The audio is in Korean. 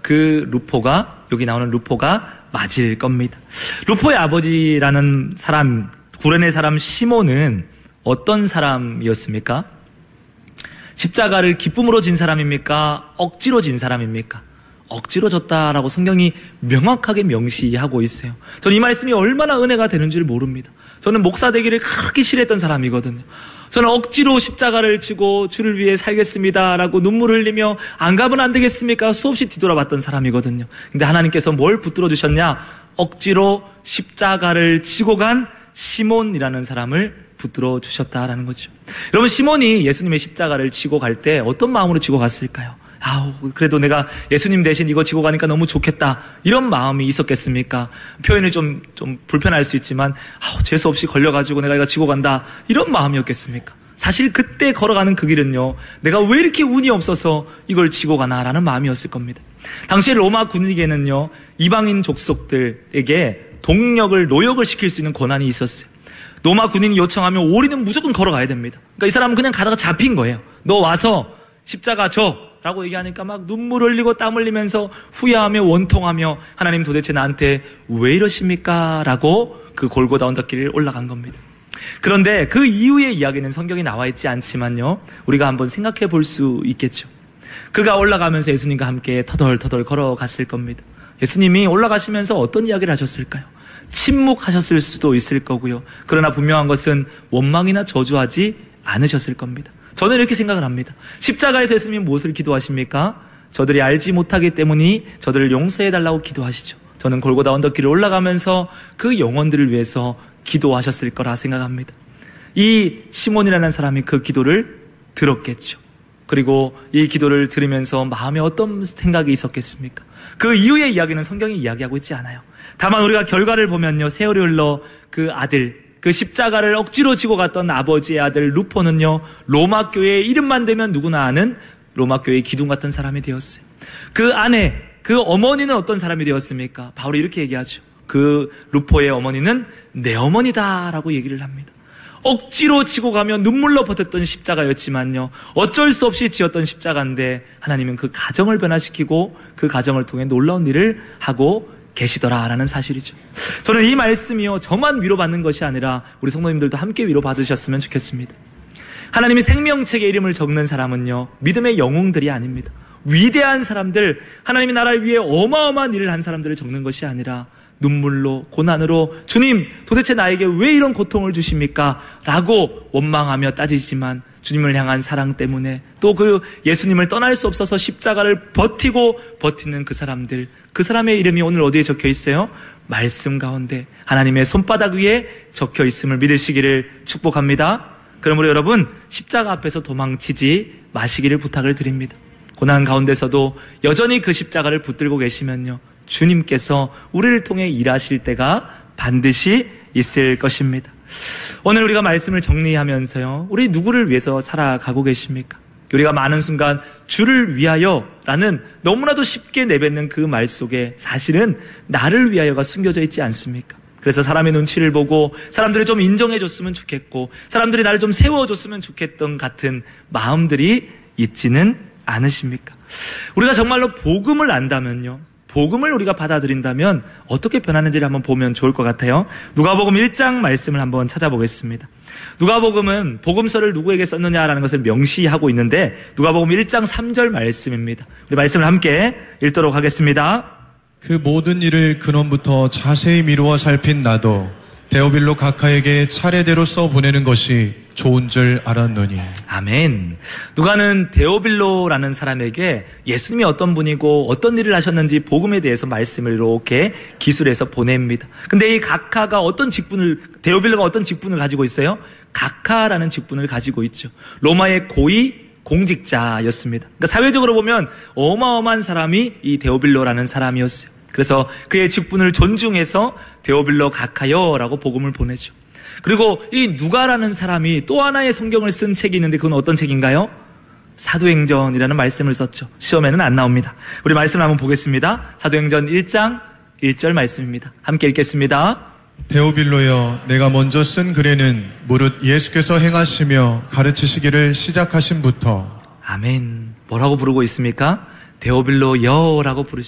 그 루포가, 여기 나오는 루포가 맞을 겁니다. 루포의 아버지라는 사람, 구레네 사람 시몬은 어떤 사람이었습니까? 십자가를 기쁨으로 진 사람입니까? 억지로 진 사람입니까? 억지로 졌다라고 성경이 명확하게 명시하고 있어요. 저는 이 말씀이 얼마나 은혜가 되는 줄 모릅니다. 저는 목사 되기를 그렇게 싫어했던 사람이거든요. 저는 억지로 십자가를 지고 주를 위해 살겠습니다라고 눈물을 흘리며 안 가면 안 되겠습니까? 수없이 뒤돌아봤던 사람이거든요. 근데 하나님께서 뭘 붙들어 주셨냐? 억지로 십자가를 지고 간 시몬이라는 사람을 붙들어 주셨다라는 거죠. 여러분, 시몬이 예수님의 십자가를 지고 갈 때 어떤 마음으로 지고 갔을까요? 그래도 내가 예수님 대신 이거 지고 가니까 너무 좋겠다, 이런 마음이 있었겠습니까? 표현이 좀 불편할 수 있지만 재수 없이 걸려가지고 내가 이거 지고 간다, 이런 마음이었겠습니까? 사실 그때 걸어가는 그 길은요, 내가 왜 이렇게 운이 없어서 이걸 지고 가나라는 마음이었을 겁니다. 당시 로마 군에게는요, 이방인 족속들에게 동력을, 노역을 시킬 수 있는 권한이 있었어요. 로마 군인이 요청하면 오리는 무조건 걸어가야 됩니다. 그러니까 이 사람은 그냥 가다가 잡힌 거예요. 너 와서 십자가 져 라고 얘기하니까 막 눈물 흘리고 땀 흘리면서 후회하며 원통하며, 하나님 도대체 나한테 왜 이러십니까? 라고 그 골고다 언덕길을 올라간 겁니다. 그런데 그 이후의 이야기는 성경에 나와 있지 않지만요, 우리가 한번 생각해 볼 수 있겠죠. 그가 올라가면서 예수님과 함께 터덜터덜 걸어갔을 겁니다. 예수님이 올라가시면서 어떤 이야기를 하셨을까요? 침묵하셨을 수도 있을 거고요. 그러나 분명한 것은 원망이나 저주하지 않으셨을 겁니다. 저는 이렇게 생각을 합니다. 십자가에서 예수님이 무엇을 기도하십니까? 저들이 알지 못하기 때문에 저들을 용서해달라고 기도하시죠. 저는 골고다 언덕길을 올라가면서 그 영혼들을 위해서 기도하셨을 거라 생각합니다. 이 시몬이라는 사람이 그 기도를 들었겠죠. 그리고 이 기도를 들으면서 마음에 어떤 생각이 있었겠습니까? 그 이후의 이야기는 성경이 이야기하고 있지 않아요. 다만 우리가 결과를 보면요, 세월이 흘러 그 아들, 그 십자가를 억지로 지고 갔던 아버지의 아들 루포는요, 로마 교회의 이름만 대면 누구나 아는 로마 교회의 기둥 같은 사람이 되었어요. 그 아내, 그 어머니는 어떤 사람이 되었습니까? 바울이 이렇게 얘기하죠. 그 루포의 어머니는 내 어머니다라고 얘기를 합니다. 억지로 지고 가며 눈물로 버텼던 십자가였지만요, 어쩔 수 없이 지었던 십자가인데 하나님은 그 가정을 변화시키고 그 가정을 통해 놀라운 일을 하고 계시더라라는 사실이죠. 저는 이 말씀이요, 저만 위로받는 것이 아니라 우리 성도님들도 함께 위로받으셨으면 좋겠습니다. 하나님이 생명책에 이름을 적는 사람은요, 믿음의 영웅들이 아닙니다. 위대한 사람들, 하나님의 나라를 위해 어마어마한 일을 한 사람들을 적는 것이 아니라 눈물로, 고난으로 주님 도대체 나에게 왜 이런 고통을 주십니까? 라고 원망하며 따지지만 주님을 향한 사랑 때문에, 또 그 예수님을 떠날 수 없어서 십자가를 버티는 그 사람들, 그 사람의 이름이 오늘 어디에 적혀 있어요? 말씀 가운데 하나님의 손바닥 위에 적혀 있음을 믿으시기를 축복합니다. 그러므로 여러분, 십자가 앞에서 도망치지 마시기를 부탁을 드립니다. 고난 가운데서도 여전히 그 십자가를 붙들고 계시면요, 주님께서 우리를 통해 일하실 때가 반드시 있을 것입니다. 오늘 우리가 말씀을 정리하면서요, 우리 누구를 위해서 살아가고 계십니까? 우리가 많은 순간 주를 위하여 라는 너무나도 쉽게 내뱉는 그 말 속에 사실은 나를 위하여가 숨겨져 있지 않습니까? 그래서 사람의 눈치를 보고 사람들이 좀 인정해줬으면 좋겠고 사람들이 나를 좀 세워줬으면 좋겠던 같은 마음들이 있지는 않으십니까? 우리가 정말로 복음을 안다면요, 복음을 우리가 받아들인다면 어떻게 변하는지를 한번 보면 좋을 것 같아요. 누가복음 1장 말씀을 한번 찾아보겠습니다. 누가복음은 복음서를 누구에게 썼느냐라는 것을 명시하고 있는데 누가복음 1장 3절 말씀입니다. 우리 말씀을 함께 읽도록 하겠습니다. 그 모든 일을 근원부터 자세히 미루어 살핀 나도 데오빌로 각하에게 차례대로 써보내는 것이 좋은 줄 알았노니. 아멘. 누가는 데오빌로라는 사람에게 예수님이 어떤 분이고 어떤 일을 하셨는지 복음에 대해서 말씀을 이렇게 기술해서 보냅니다. 근데 이 각하가 데오빌로가 어떤 직분을 가지고 있어요? 각하라는 직분을 가지고 있죠. 로마의 고위 공직자였습니다. 그러니까 사회적으로 보면 어마어마한 사람이 이 데오빌로라는 사람이었어요. 그래서 그의 직분을 존중해서 데오빌로 각하여라고 복음을 보내죠. 그리고 이 누가라는 사람이 또 하나의 성경을 쓴 책이 있는데 그건 어떤 책인가요? 사도행전이라는 말씀을 썼죠. 시험에는 안 나옵니다. 우리 말씀을 한번 보겠습니다. 사도행전 1장 1절 말씀입니다. 함께 읽겠습니다. 데오빌로여, 내가 먼저 쓴 글에는 무릇 예수께서 행하시며 가르치시기를 시작하신부터. 아멘. 뭐라고 부르고 있습니까? 데오빌로여라고 부르죠.